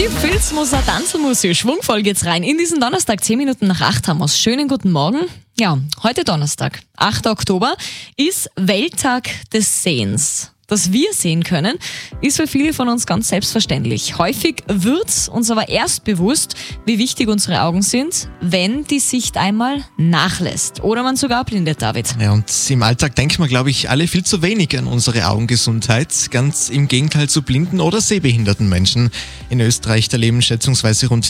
Die Filzmoser Tanzelmusik. Schwungvoll geht's rein. In diesen Donnerstag, 10 Minuten nach 8 haben wir's. Schönen guten Morgen. Ja, heute Donnerstag, 8. Oktober, ist Welttag des Sehens. Dass wir sehen können, ist für viele von uns ganz selbstverständlich. Häufig wird uns aber erst bewusst, wie wichtig unsere Augen sind, wenn die Sicht einmal nachlässt. Oder man sogar blindet, David. Ja, und im Alltag denken wir, glaube ich, alle viel zu wenig an unsere Augengesundheit. Ganz im Gegenteil zu blinden oder sehbehinderten Menschen. In Österreich, da leben schätzungsweise rund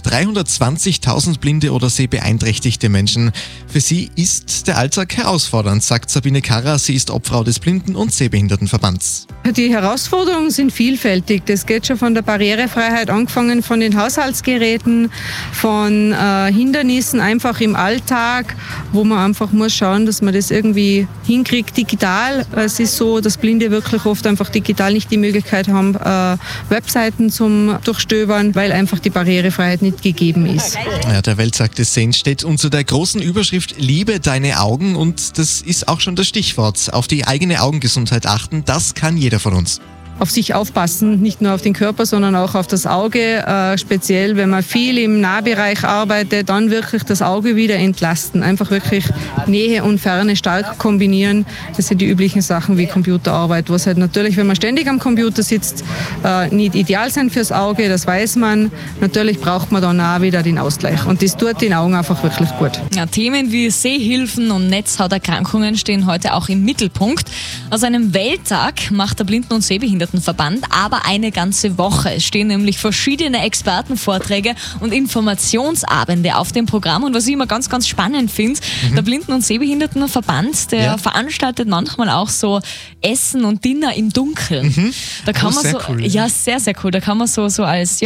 320.000 blinde oder sehbeeinträchtigte Menschen. Für sie ist der Alltag herausfordernd, sagt Sabine Karrer. Sie ist Obfrau des Blinden- und Sehbehindertenverbands. Die Herausforderungen sind vielfältig. Das geht schon von der Barrierefreiheit angefangen, von den Haushaltsgeräten, von Hindernissen einfach im Alltag, wo man einfach muss schauen, dass man das irgendwie hinkriegt digital. Es ist so, dass Blinde wirklich oft einfach digital nicht die Möglichkeit haben, Webseiten zum Durchstöbern, weil einfach die Barrierefreiheit nicht gegeben ist. Ja, der Welttag des Sehens steht unter der großen Überschrift Liebe deine Augen, und das ist auch schon das Stichwort. Auf die eigene Augengesundheit achten, das kann jeder von uns. Auf sich aufpassen, nicht nur auf den Körper, sondern auch auf das Auge. Speziell, wenn man viel im Nahbereich arbeitet, dann wirklich das Auge wieder entlasten. Einfach wirklich Nähe und Ferne stark kombinieren. Das sind die üblichen Sachen wie Computerarbeit, was halt natürlich, wenn man ständig am Computer sitzt, nicht ideal sein fürs Auge, das weiß man. Natürlich braucht man dann auch wieder den Ausgleich. Und das tut den Augen einfach wirklich gut. Ja, Themen wie Sehhilfen und Netzhauterkrankungen stehen heute auch im Mittelpunkt. Aus einem Welttag macht der Blinden- und Sehbehindertenverband aber eine ganze Woche. Es stehen nämlich verschiedene Expertenvorträge und Informationsabende auf dem Programm. Und was ich immer ganz, ganz spannend finde, der Blinden- und Sehbehindertenverband, der veranstaltet manchmal auch so Essen und Dinner im Dunkeln. Da kann man sehr so, cool. ja, sehr, sehr cool. Da kann man so als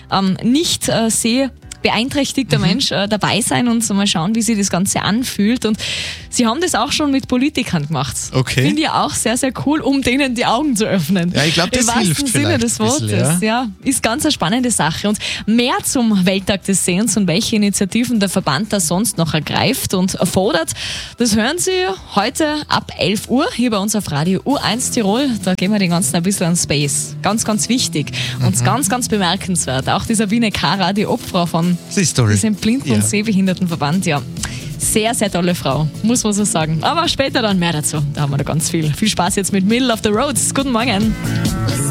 nicht beeinträchtigter Mensch dabei sein und so mal schauen, wie sich das Ganze anfühlt. Und sie haben das auch schon mit Politikern gemacht. Okay. Finde ich auch sehr, sehr cool, um denen die Augen zu öffnen. Ja, ich glaube, das hilft Im wahrsten Sinne vielleicht des ein bisschen, Wortes. Ja, ist ganz eine spannende Sache. Und mehr zum Welttag des Sehens und welche Initiativen der Verband da sonst noch ergreift und fordert, das hören Sie heute ab 11 Uhr hier bei uns auf Radio U1 Tirol. Da gehen wir den ganzen ein bisschen an Space. Ganz, ganz wichtig und ganz, ganz bemerkenswert. Auch die Sabine Karrer, die Obfrau von diesem Blinden- und Sehbehindertenverband, ja. Sehr, sehr tolle Frau, muss man so sagen. Aber später dann mehr dazu. Da haben wir noch ganz viel. Viel Spaß jetzt mit Middle of the Roads. Guten Morgen.